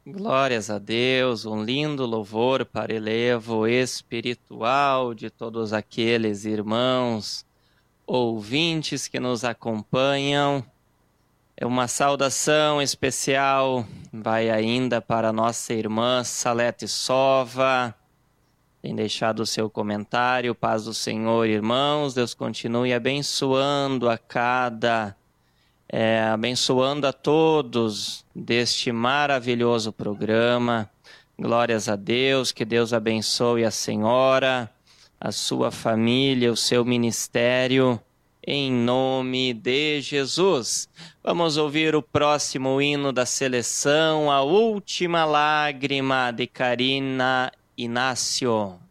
Glórias a Deus, um lindo louvor para elevo espiritual de todos aqueles irmãos, ouvintes que nos acompanham. É uma saudação especial, vai ainda para nossa irmã Salete Sova. Tem deixado o seu comentário. Paz do Senhor, irmãos. Deus continue abençoando abençoando a todos deste maravilhoso programa. Glórias a Deus, que Deus abençoe a senhora, a sua família, o seu ministério, em nome de Jesus. Vamos ouvir o próximo hino da seleção, A Última Lágrima, de Carina Inácio.